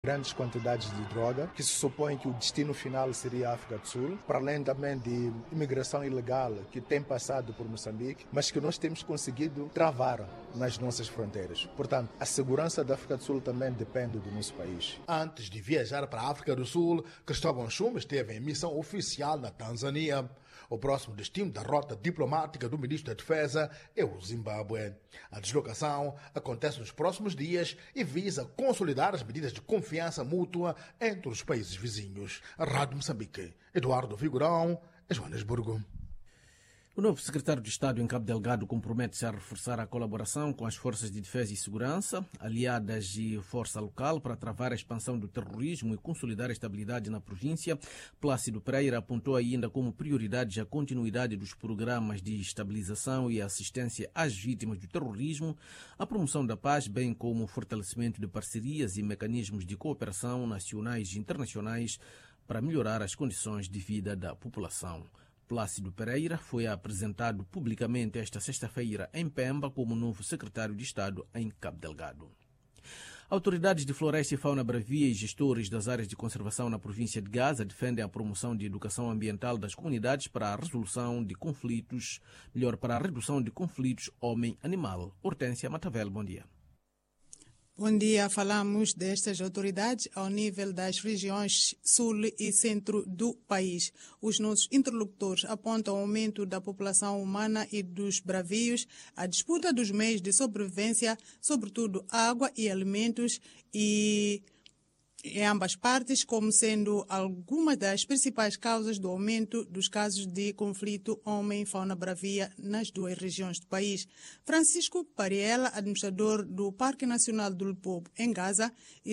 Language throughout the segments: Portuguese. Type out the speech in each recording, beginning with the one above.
grandes quantidades de droga, que se supõe que o destino final seria a África do Sul, para além também de imigração ilegal que tem passado por Moçambique, mas que nós temos conseguido travar nas nossas fronteiras. Portanto, a segurança da África do Sul também depende do nosso país. Antes de viajar para a África do Sul, Cristóvão Chuma esteve em missão oficial na Tanzânia. O próximo destino da rota diplomática do ministro da Defesa é o Zimbábue. A deslocação acontece nos próximos dias e visa consolidar as medidas de confiança mútua entre os países vizinhos. A Rádio Moçambique, Eduardo Vigorão, Joanesburgo. O novo secretário de Estado em Cabo Delgado compromete-se a reforçar a colaboração com as forças de defesa e segurança, aliadas e força local, para travar a expansão do terrorismo e consolidar a estabilidade na província. Plácido Pereira apontou ainda como prioridades a continuidade dos programas de estabilização e assistência às vítimas do terrorismo, a promoção da paz, bem como o fortalecimento de parcerias e mecanismos de cooperação nacionais e internacionais para melhorar as condições de vida da população. Plácido Pereira foi apresentado publicamente esta sexta-feira em Pemba como novo secretário de Estado em Cabo Delgado. Autoridades de floresta e fauna bravia e gestores das áreas de conservação na província de Gaza defendem a promoção de educação ambiental das comunidades para a resolução de conflitos, para a redução de conflitos homem-animal. Hortência Matavel, bom dia. Bom dia, falamos destas autoridades ao nível das regiões sul e centro do país. Os nossos interlocutores apontam o aumento da população humana e dos bravios, a disputa dos meios de sobrevivência, sobretudo água e alimentos, e em ambas partes, como sendo algumas das principais causas do aumento dos casos de conflito homem-fauna bravia nas duas regiões do país. Francisco Pariela, administrador do Parque Nacional do Limpopo, em Gaza,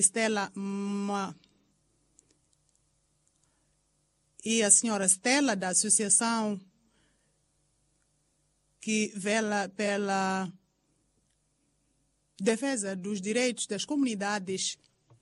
e a senhora Stella, da associação que vela pela defesa dos direitos das comunidades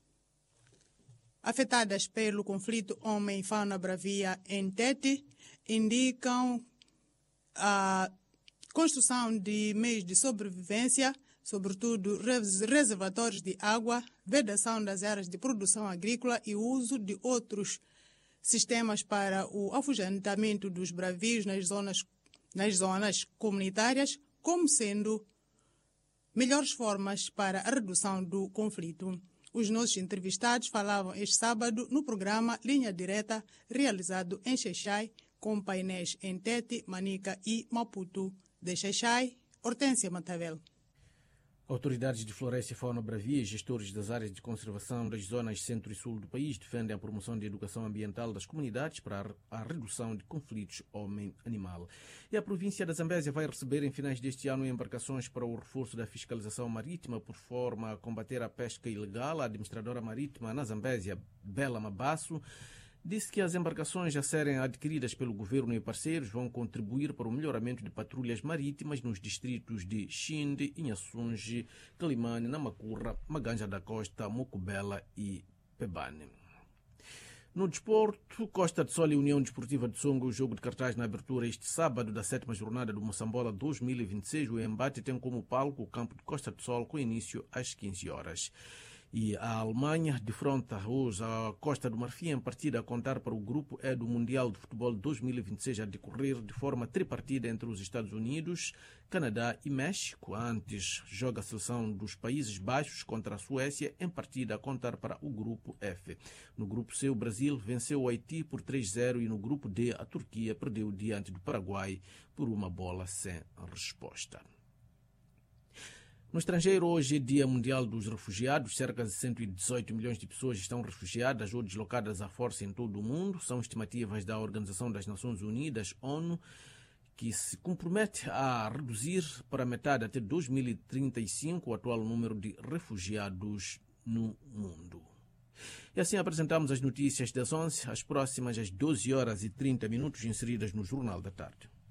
afetadas pelo conflito homem-fauna bravia em Tete, indicam a construção de meios de sobrevivência, sobretudo reservatórios de água, vedação das áreas de produção agrícola e o uso de outros sistemas para o afugentamento dos bravios nas zonas comunitárias, como sendo melhores formas para a redução do conflito. Os nossos entrevistados falavam este sábado no programa Linha Direta, realizado em Xai-Xai, com painéis em Tete, Manica e Maputo. De Xai-Xai, Hortência Matavel. Autoridades de floresta e fauna bravia e gestores das áreas de conservação das zonas centro e sul do país defendem a promoção de educação ambiental das comunidades para a redução de conflitos homem-animal. E a província da Zambésia vai receber em finais deste ano embarcações para o reforço da fiscalização marítima por forma a combater a pesca ilegal. A administradora marítima na Zambésia, Bela Mabasso, disse que as embarcações a serem adquiridas pelo governo e parceiros vão contribuir para o melhoramento de patrulhas marítimas nos distritos de Xinde, Inhaçunge, Calimane, Namacurra, Maganja da Costa, Mocubela e Pebane. No desporto, Costa de Sol e União Desportiva de Songo, o jogo de cartaz na abertura este sábado da 7ª jornada do Moçambola 2026. O embate tem como palco o campo de Costa de Sol, com início às 15 horas. E a Alemanha defronta hoje a Costa do Marfim em partida a contar para o grupo E do Mundial de Futebol 2026 a decorrer de forma tripartida entre os Estados Unidos, Canadá e México. Antes joga a seleção dos Países Baixos contra a Suécia em partida a contar para o grupo F. No grupo C, o Brasil venceu o Haiti por 3-0 e no grupo D a Turquia perdeu diante do Paraguai por uma bola sem resposta. No estrangeiro, hoje é Dia Mundial dos Refugiados. Cerca de 118 milhões de pessoas estão refugiadas ou deslocadas à força em todo o mundo. São estimativas da Organização das Nações Unidas, ONU, que se compromete a reduzir para metade até 2035 o atual número de refugiados no mundo. E assim apresentamos as notícias das 11, as próximas às 12h30, inseridas no Jornal da Tarde.